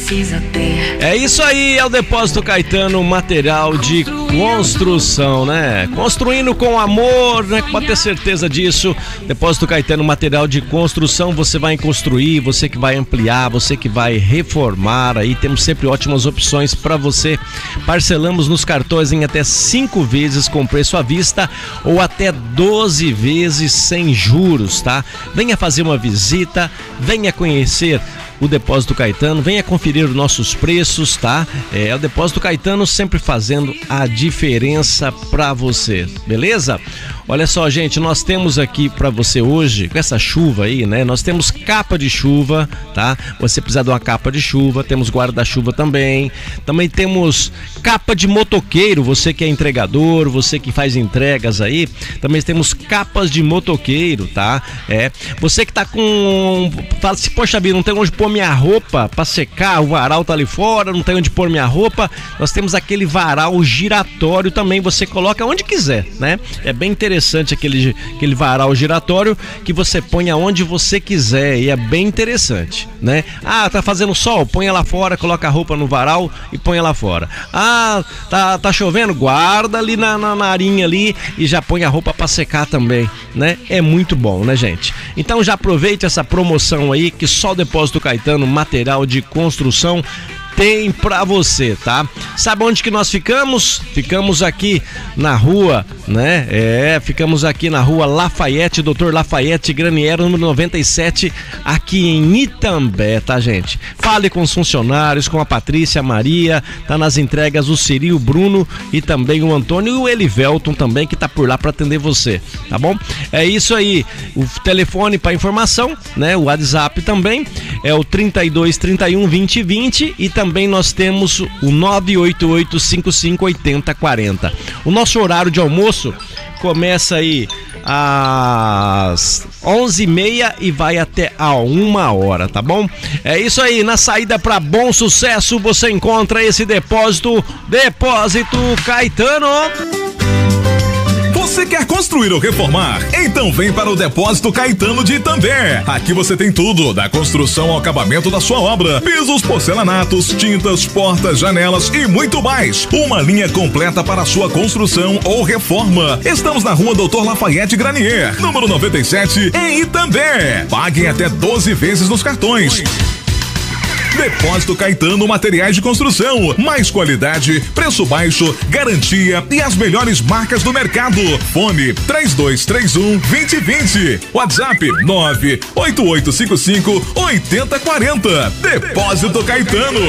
precisa ter. É isso aí, é o Depósito Caetano, material de construção, né? Construindo com amor, né? Pode ter certeza disso. Depósito Caetano, material de construção, você vai construir, você que vai ampliar, você que vai reformar aí, temos sempre ótimas opções para você. Parcelamos nos cartões em até 5 vezes com preço à vista ou até 12 vezes sem juros, tá? Venha fazer uma visita, venha conhecer o Depósito Caetano, venha conferir os nossos preços, tá? É o Depósito Caetano sempre fazendo a diferença pra você, beleza? Olha só, gente, nós temos aqui pra você hoje, com essa chuva aí, né? Nós temos capa de chuva, tá? Você precisa de uma capa de chuva, temos guarda-chuva também. Também temos capa de motoqueiro, você que é entregador, você que faz entregas aí. Também temos capas de motoqueiro, tá? Você que tá com... Fala assim, poxa vida, não tem onde pôr minha roupa pra secar, o varal tá ali fora, não tem onde pôr minha roupa. Nós temos aquele varal giratório também, você coloca onde quiser, né? É bem interessante aquele varal giratório que você põe aonde você quiser e é bem interessante, né? Ah, tá fazendo sol, põe lá fora, coloca a roupa no varal e põe lá fora. Ah, tá chovendo, guarda ali na arinha ali e já põe a roupa pra secar também, né? É muito bom, né, gente? Então já aproveite essa promoção aí que só o Depósito Caetano, material de construção, tem pra você, tá? Sabe onde que nós ficamos? Ficamos aqui na rua, né? Ficamos aqui na rua Lafayette, Dr. Lafayette Graniero, número 97, aqui em Itambé, tá, gente? Fale com os funcionários, com a Patrícia, a Maria, tá nas entregas o Ciri, o Bruno e também o Antônio e o Elivelton também, que tá por lá pra atender você, tá bom? É isso aí, o telefone pra informação, né? O WhatsApp também é o 32 31 20 20 e também nós temos o 988 55 80 40. O nosso horário de almoço começa aí às 11h30 e vai até a 1h, tá bom? É isso aí, na saída para Bom Sucesso você encontra esse Depósito Caetano. Você quer construir ou reformar? Então vem para o Depósito Caetano de Itambé. Aqui você tem tudo, da construção ao acabamento da sua obra. Pisos, porcelanatos, tintas, portas, janelas e muito mais. Uma linha completa para a sua construção ou reforma. Estamos na rua Dr. Lafayette Granier, número 97, em Itambé. Paguem até 12 vezes nos cartões. Depósito Caetano, materiais de construção, mais qualidade, preço baixo, garantia e as melhores marcas do mercado. Fone 3231-2020. WhatsApp 98855-8040. Depósito Caetano.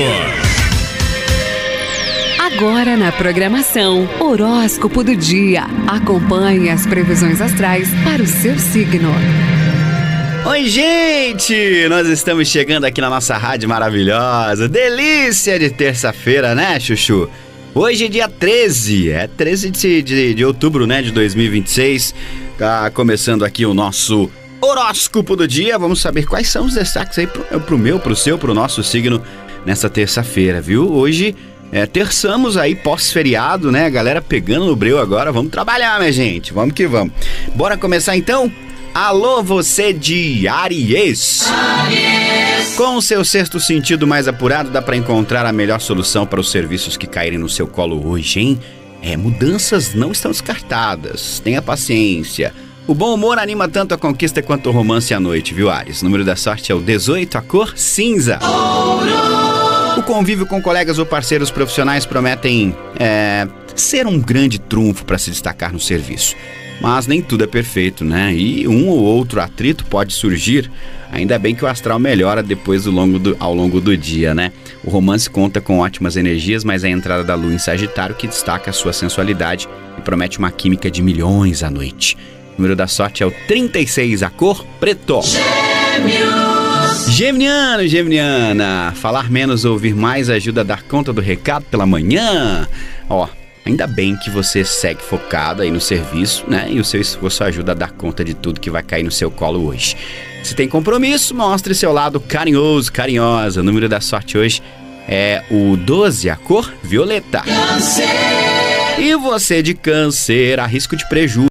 Agora na programação, horóscopo do dia. Acompanhe as previsões astrais para o seu signo. Oi, gente! Nós estamos chegando aqui na nossa rádio maravilhosa. Delícia de terça-feira, né, Chuchu? Hoje é dia 13, 13 de outubro, né, de 2026. Tá começando aqui o nosso horóscopo do dia. Vamos saber quais são os destaques aí pro meu, pro seu, pro nosso signo nessa terça-feira, viu? Hoje terçamos aí pós-feriado, né? Galera pegando no breu agora. Vamos trabalhar, minha gente. Vamos que vamos. Bora começar então? Alô, você de Áries! Com o seu sexto sentido mais apurado, dá para encontrar a melhor solução para os serviços que caírem no seu colo hoje, hein? Mudanças não estão descartadas. Tenha paciência. O bom humor anima tanto a conquista quanto o romance à noite, viu, Áries? O número da sorte é o 18, a cor cinza. O convívio com colegas ou parceiros profissionais prometem ser um grande trunfo para se destacar no serviço. Mas nem tudo é perfeito, né? E um ou outro atrito pode surgir. Ainda bem que o astral melhora depois ao longo do dia, né? O romance conta com ótimas energias, mas a entrada da lua em Sagitário que destaca a sua sensualidade e promete uma química de milhões à noite. O número da sorte é o 36, a cor preto. Geminiano, Geminiana, falar menos, ouvir mais ajuda a dar conta do recado pela manhã. Ainda bem que você segue focado aí no serviço, né? E o seu esforço ajuda a dar conta de tudo que vai cair no seu colo hoje. Se tem compromisso, mostre seu lado carinhoso, carinhosa. O número da sorte hoje é o 12, a cor violeta. Câncer. E você de Câncer, a risco de prejuízo.